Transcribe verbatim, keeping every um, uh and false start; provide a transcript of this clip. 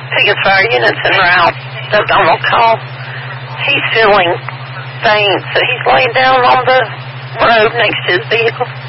biggest fire units en route. That's on the call. He's feeling faint, so he's laying down on the road next to his vehicle.